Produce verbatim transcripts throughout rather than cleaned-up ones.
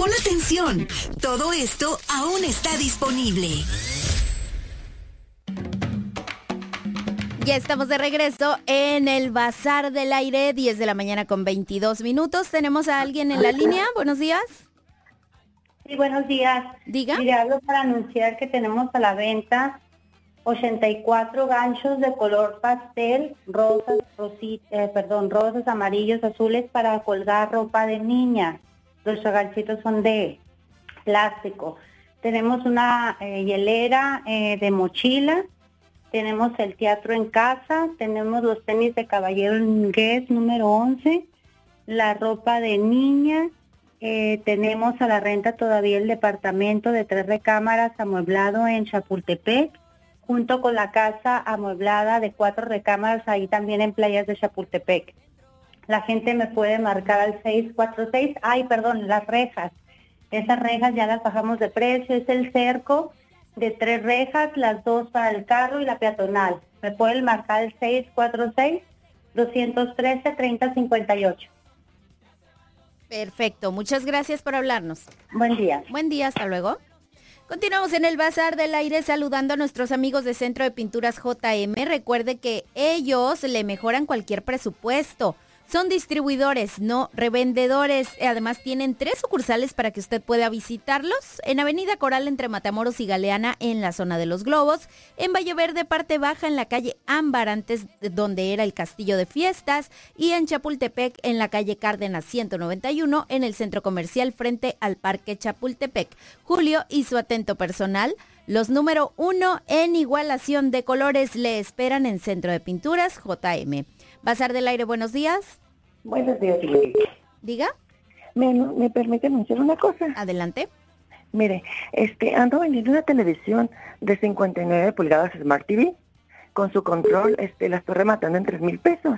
Pon atención, todo esto aún está disponible. Ya estamos de regreso en el Bazar del Aire, diez de la mañana con veintidós minutos. ¿Tenemos a alguien en la línea? Buenos días. Sí, buenos días. Diga. Mire, hablo para anunciar que tenemos a la venta ochenta y cuatro ganchos de color pastel, rosas, rosi, eh, perdón, rosas, amarillos, azules para colgar ropa de niña. Los ganchitos son de plástico. Tenemos una eh, hielera eh, de mochila. Tenemos el teatro en casa, tenemos los tenis de caballero en Guess número once, la ropa de niña, eh, tenemos a la renta todavía el departamento de tres recámaras amueblado en Chapultepec, junto con la casa amueblada de cuatro recámaras ahí también en playas de Chapultepec. La gente me puede marcar al seis cuatro seis, ay perdón, las rejas, esas rejas ya las bajamos de precio, es el cerco de tres rejas, las dos para el carro y la peatonal. Me pueden marcar el seis cuatro seis, dos uno tres, tres cero cinco ocho. Perfecto, muchas gracias por hablarnos. Buen día. Buen día, hasta luego. Continuamos en el Bazar del Aire saludando a nuestros amigos de Centro de Pinturas J M. Recuerde que ellos le mejoran cualquier presupuesto. Son distribuidores, no revendedores. Además, tienen tres sucursales para que usted pueda visitarlos. En Avenida Coral, entre Matamoros y Galeana, en la zona de Los Globos. En Valle Verde, parte baja, en la calle Ámbar, antes de donde era el Castillo de Fiestas. Y en Chapultepec, en la calle Cárdenas ciento noventa y uno, en el centro comercial frente al Parque Chapultepec. Julio y su atento personal. Los número uno en igualación de colores le esperan en Centro de Pinturas J M. Bazar del Aire, buenos días. Buenos días, señorita. Diga. ¿Me, me permite anunciar una cosa? Adelante. Mire, este, ando vendiendo una televisión de cincuenta y nueve pulgadas Smart T V. Con su control, este, la estoy rematando en tres mil pesos.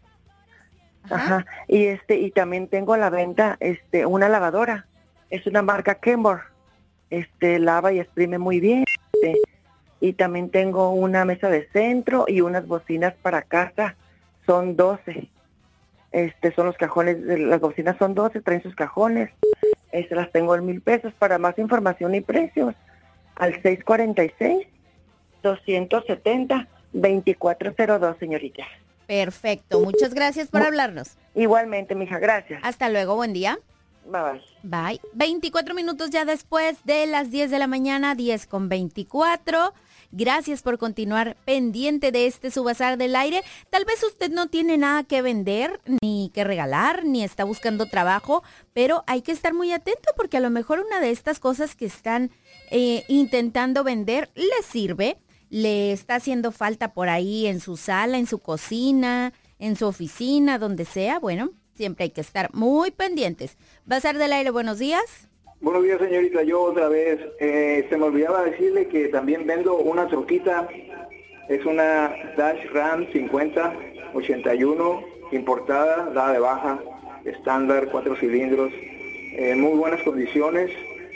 Ajá. Ajá. Y este, y también tengo a la venta, este, una lavadora. Es una marca Kenmore. Este, lava y exprime muy bien. Este, y también tengo una mesa de centro y unas bocinas para casa. Son doce. Este, son los cajones, las bocinas son doce, traen sus cajones. Este, las tengo en mil pesos. Para más información y precios, al seis cuarenta y seis, doscientos setenta, veinticuatro cero dos, señorita. Perfecto, muchas gracias por hablarnos. Igualmente, mija, gracias. Hasta luego, buen día. Bye, bye. Bye. veinticuatro minutos ya después de las diez de la mañana, diez con veinticuatro. Gracias por continuar pendiente de este su Bazar del Aire. Tal vez usted no tiene nada que vender, ni que regalar, ni está buscando trabajo, pero hay que estar muy atento porque a lo mejor una de estas cosas que están eh, intentando vender le sirve, le está haciendo falta por ahí en su sala, en su cocina, en su oficina, donde sea. Bueno, siempre hay que estar muy pendientes. Bazar del Aire, buenos días. Buenos días, señorita. Yo otra vez, eh, se me olvidaba decirle que también vendo una troquita. Es una Dash Ram cincuenta ochenta y uno, importada, dada de baja, estándar, cuatro cilindros, en eh, muy buenas condiciones.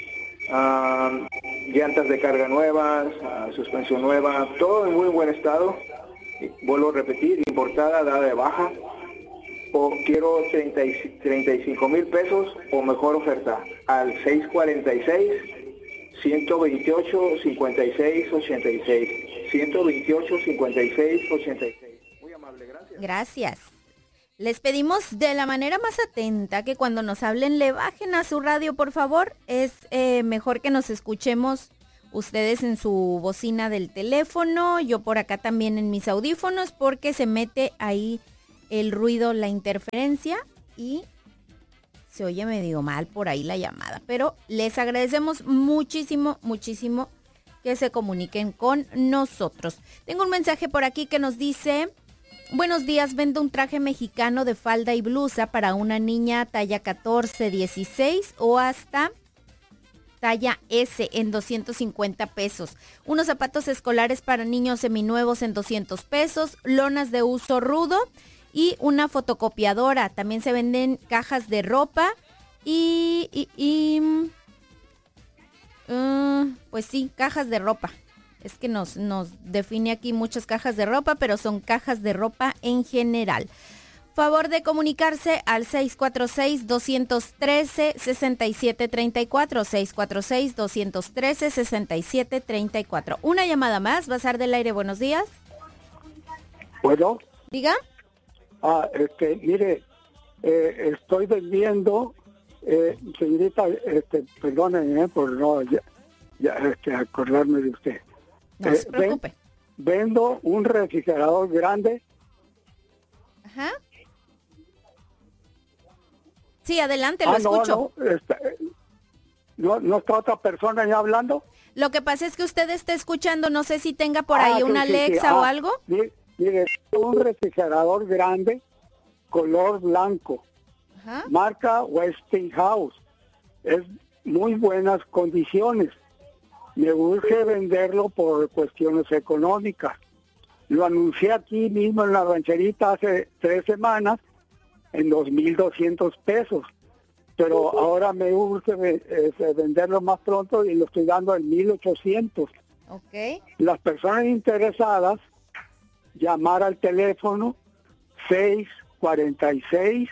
Uh, llantas de carga nuevas, uh, suspensión nueva, todo en muy buen estado. Vuelvo a repetir, importada, dada de baja. O quiero treinta y cinco mil pesos o mejor oferta al seis cuarenta y seis, ciento veintiocho, cincuenta y seis, ochenta y seis, ciento veintiocho, cincuenta y seis, ochenta y seis. Muy amable, gracias. Gracias. Les pedimos de la manera más atenta que cuando nos hablen le bajen a su radio, por favor. Es eh, mejor que nos escuchemos ustedes en su bocina del teléfono, yo por acá también en mis audífonos, porque se mete ahí el ruido, la interferencia y se oye medio mal por ahí la llamada. Pero les agradecemos muchísimo, muchísimo que se comuniquen con nosotros. Tengo un mensaje por aquí que nos dice: buenos días, vendo un traje mexicano de falda y blusa para una niña talla catorce, dieciséis o hasta talla S en doscientos cincuenta pesos. Unos zapatos escolares para niños seminuevos en doscientos pesos, lonas de uso rudo y una fotocopiadora. También se venden cajas de ropa y, y, y uh, pues sí, cajas de ropa. Es que nos, nos define aquí muchas cajas de ropa, pero son cajas de ropa en general. Favor de comunicarse al seis cuatro seis, dos uno tres, seis siete tres cuatro, seis cuatro seis, dos uno tres, seis siete tres cuatro. Una llamada más, Bazar del Aire, buenos días. Bueno. Diga. Ah, este, mire, eh, estoy vendiendo, eh, señorita, este, perdónenme por no ya, ya, este, acordarme de usted. No eh, se preocupe. Ven, vendo un refrigerador grande. Ajá. Sí, adelante, lo ah, escucho. No, no, está, no, ¿no está otra persona ya hablando? Lo que pasa es que usted está escuchando, no sé si tenga por ahí ah, una sí, sí, Alexa sí. Ah, o algo. Mire, mire, un refrigerador grande, color blanco, Ajá. marca Westinghouse. Es muy buenas condiciones. Me urge venderlo por cuestiones económicas. Lo anuncié aquí mismo en la rancherita hace tres semanas en dos mil doscientos pesos. Pero ahora me urge eh, venderlo más pronto y lo estoy dando en mil ochocientos. Ok. Las personas interesadas, llamar al teléfono seis cuatro seis,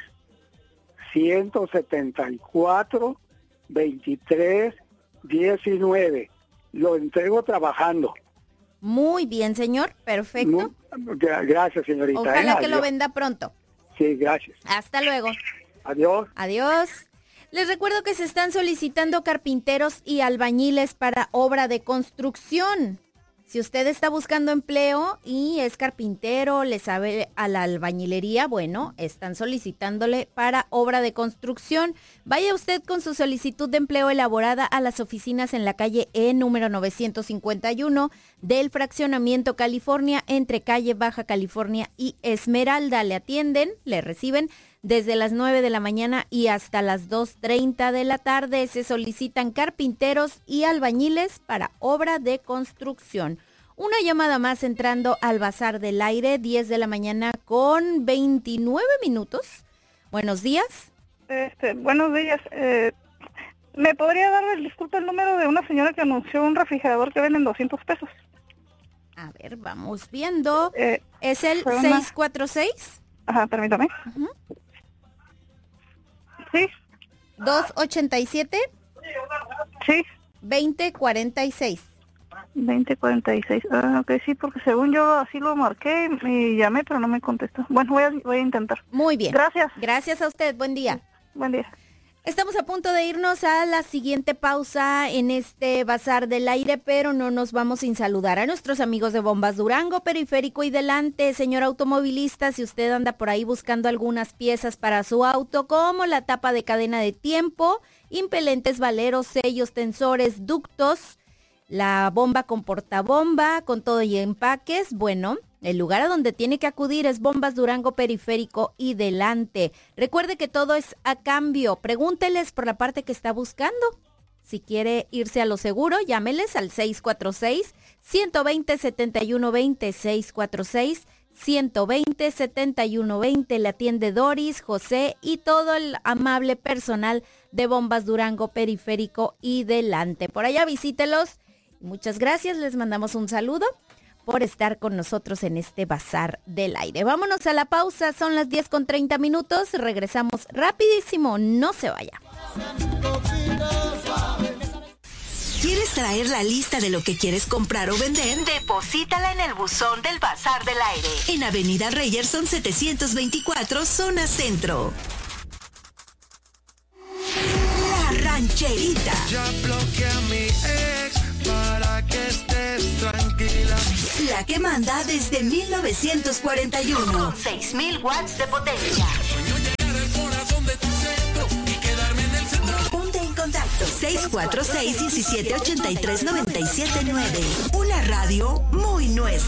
uno siete cuatro, veintitrés diecinueve. Lo entrego trabajando. Muy bien, señor. Perfecto. Muy, gracias, señorita. Ojalá ¿eh? que lo venda pronto. Sí, gracias. Hasta luego. Adiós. Adiós. Les recuerdo que se están solicitando carpinteros y albañiles para obra de construcción. Si usted está buscando empleo y es carpintero, le sabe a la albañilería, bueno, están solicitándole para obra de construcción. Vaya usted con su solicitud de empleo elaborada a las oficinas en la calle E número novecientos cincuenta y uno del Fraccionamiento California, entre calle Baja California y Esmeralda. Le atienden, le reciben desde las nueve de la mañana y hasta las dos treinta de la tarde. Se solicitan carpinteros y albañiles para obra de construcción. Una llamada más entrando al Bazar del Aire, diez de la mañana con veintinueve minutos. Buenos días. Este, buenos días. Eh, ¿Me podría dar, disculpa, el número de una señora que anunció un refrigerador que venden doscientos pesos? A ver, vamos viendo. Eh, ¿Es el una... seis cuatro seis? Ajá, permítame. Uh-huh. Sí. dos ochenta y siete. Sí. veinte cuarenta y seis. veinte cuarenta y seis. Ah, ok, sí, porque según yo así lo marqué y llamé, pero no me contestó. Bueno, voy a, voy a intentar. Muy bien. Gracias. Gracias a usted. Buen día. Buen día. Estamos a punto de irnos a la siguiente pausa en este Bazar del Aire, pero no nos vamos sin saludar a nuestros amigos de Bombas Durango, Periférico y Delante. Señor automovilista, si usted anda por ahí buscando algunas piezas para su auto, como la tapa de cadena de tiempo, impelentes, valeros, sellos, tensores, ductos, la bomba con portabomba, con todo y empaques, bueno, el lugar a donde tiene que acudir es Bombas Durango, Periférico y Delante. Recuerde que todo es a cambio. Pregúnteles por la parte que está buscando. Si quiere irse a lo seguro, llámeles al seis cuatro seis, uno dos cero, siete uno dos cero, seis cuatro seis, uno dos cero, siete uno dos cero. Le atiende Doris, José y todo el amable personal de Bombas Durango, Periférico y Delante. Por allá visítelos. Muchas gracias, les mandamos un saludo por estar con nosotros en este Bazar del Aire. Vámonos a la pausa, son las diez con treinta minutos, regresamos rapidísimo, no se vaya. ¿Quieres traer la lista de lo que quieres comprar o vender? Deposítala en el buzón del Bazar del Aire, en Avenida Reyerson setecientos veinticuatro, zona centro. La Rancherita. Ya bloqueé a mi ex para que estés tranquila. La que manda desde mil novecientos cuarenta y uno. Con seis mil watts de potencia. Sueño llegar al corazón de tu centro y quedarme en el centro. Ponte en contacto. seis cuatro seis, uno siete ocho tres, nueve siete nueve. Una radio muy nuestra.